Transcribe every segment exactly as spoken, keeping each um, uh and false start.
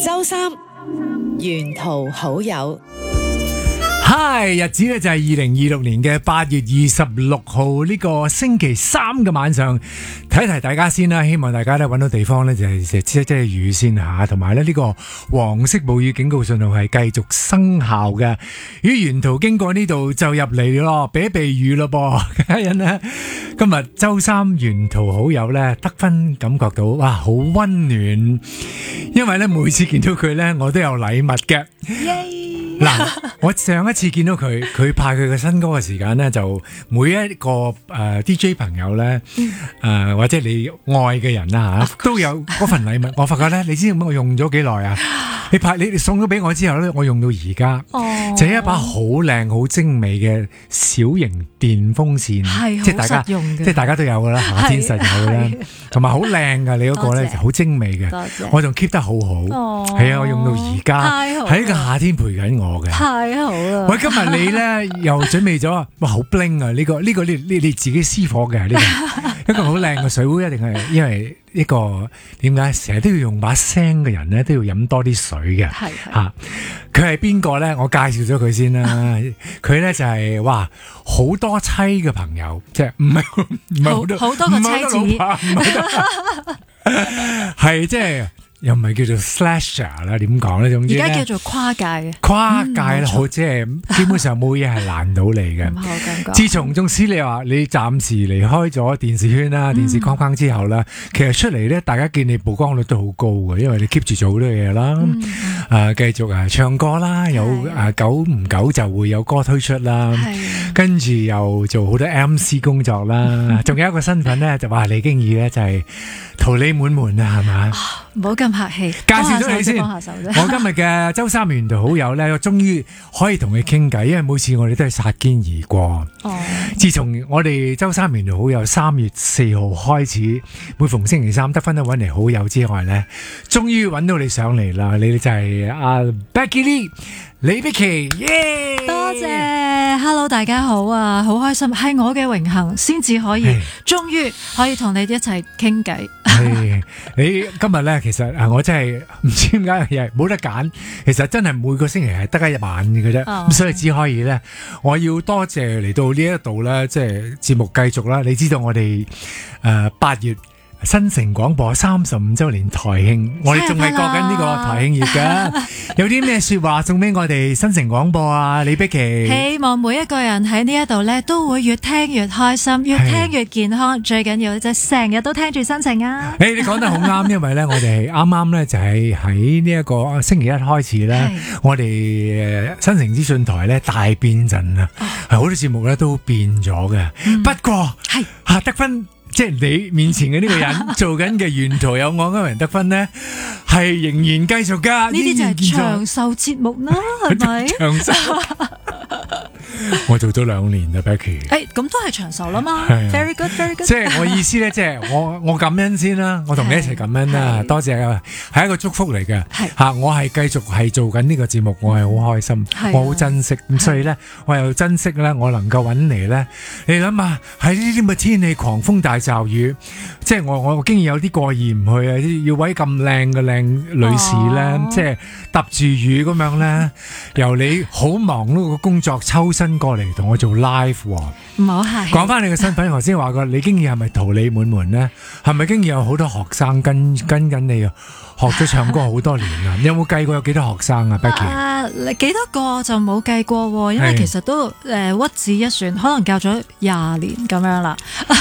周三沿途好友。 嗨，日子咧就係二零二六年嘅八月二十六號呢個星期三嘅晚上，提一提大家先啦，希望大家咧揾到地方咧就係即即係雨先吓，同埋咧呢個黃色暴雨警告信號係繼續生效嘅。如果沿途經過呢度就入嚟咯，避一避雨咯噃。家人咧今日周三沿途好友咧，得分感覺到哇好溫暖，因為咧每次見到佢咧我都有禮物嘅。嗱，我上一次見到佢，佢派佢嘅新歌嘅時間咧，就每一個誒、呃、D J 朋友咧，誒、呃、或者你愛嘅人啦吓，都有嗰份禮物。我發覺咧，你知唔知我用咗幾耐啊？你派你你送咗俾我之後咧，我用到而家，哦、就係一把好靚、好精美嘅小型電風扇，即係大家，即係大家都有噶啦，夏天實有噶啦，同埋好靚噶，你嗰個咧就好精美嘅，我仲 keep 得好好，係啊，我用到而家，喺呢個夏天陪緊我嘅， 太好啦！ 喂，今日你咧又準備咗，哇，好 bling 啊！呢個呢個你你你自己私伙嘅呢個，一個好靚嘅水壺，一定係因為。呢個點解成日都要用把聲嘅人咧，都要飲多啲水嘅。係嚇，佢係邊個咧？我介紹咗佢先啦。佢咧就係、是、哇，好多妻嘅朋友，即係唔係唔係好多好多個妻子， 係即係。又唔係叫做 slasher 啦，點講咧？總之而家叫做跨界嘅， 跨界咧，好即係基本上冇嘢係難到你嘅。 唔好咁講。 自從縱使你話你暫時離開咗電視圈啦、電視框框之後啦，其實出嚟咧，大家見你曝光率都好高嘅，因為你 keep 住做好多嘢啦。誒，繼續誒唱歌啦，有誒久唔久就會有歌推出啦，跟住又做好多 M C 工作啦，仲有一個身份咧就話李經已咧就係桃李滿門啊，係咪？ 唔好咁客氣， 介紹咗你先。我今日嘅周三沿途好友咧，我終於可以同佢傾偈，因為每次我哋都係擦肩而過。哦，自從我哋周三沿途好友三月四號開始，每逢星期三得分都揾嚟好友之外咧，終於揾到你上嚟啦！你就係阿 Becky Lee 李璧琦，耶！ 多謝 ，Hello 大家好啊，好開心，係我嘅榮幸，先至可以，終於可以同你一齊傾偈。 係你今日咧，其實啊，我真係唔知點解又冇得揀。其實真係每個星期係得一晚嘅啫，咁、oh. 所以只可以咧，我要多謝嚟到呢一度咧，即係節目繼續啦。你知道我哋誒八月。新城廣播三十五周年台慶，我哋仲係過緊呢個台慶月嘅，有啲咩說話送俾我哋新城廣播啊？李璧琦， 希望每一個人喺呢一度咧，都會越聽越開心，越聽越健康，最緊要就係成日都聽住新城啊！ 誒，你講得好啱，因為咧，我哋啱啱咧就係喺呢一個星期一開始咧，我哋新城資訊台咧大變陣啊，係好多節目咧都變咗嘅，嗯、不過係吓得分。即係你面前嘅呢個人做緊嘅沿途有我嗰人得分呢，係仍然繼續噶。 呢啲就係長壽節目啦，係咪？ 長壽，我做咗兩年啦 Becky。 誒，咁都係長壽啦嘛。Very good, very good。 即係我意思咧，即係我我感恩先啦，我同你一齊感恩啦，多謝啊，係一個祝福嚟嘅。吓，我係繼續係做緊呢個節目，我係好開心，我好珍惜。咁所以咧，我又珍惜咧，我能夠揾嚟咧。你諗下，喺呢啲咁嘅天氣，狂風大驟雨，即係我我經已有啲過意唔去啊！要位咁靚嘅靚女士咧，哦、即係揼住雨咁樣咧，由你好忙碌嘅工作抽身過嚟同我做 live 喎。 唔好客氣。講翻你嘅身份，頭先話過，你經已係咪桃李滿門咧？係咪經已有好多學生跟跟緊你啊？學咗唱歌好多年啦，你有冇計過有幾多學生啊 Becky？ 啊，幾多個就冇計過，因為其實都誒、呃、屈指一算，可能教咗廿年咁樣啦。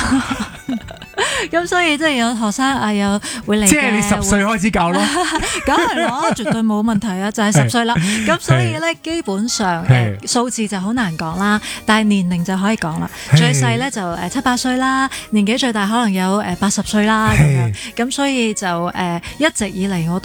咁所以即係有學生啊，有會嚟嘅。即係你十歲開始教咯， 梗係咯，絕對冇問題啊！就係十歲啦。咁所以咧，基本上誒數字就好難講啦，但係年齡就可以講啦。最細咧就誒七八歲啦，年紀最大可能有誒八十歲啦咁樣。咁所以就誒一直以嚟我都